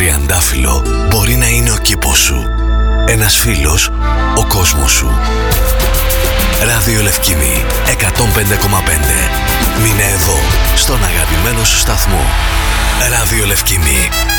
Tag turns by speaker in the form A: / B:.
A: τριαντάφυλλο μπορεί να είναι ο κήπος σου. Ένας φίλος, ο κόσμος σου. Ράδιο Λευκήμη 105,5. Μείνε εδώ, στον αγαπημένο σου σταθμό. Ράδιο Λευκήμη.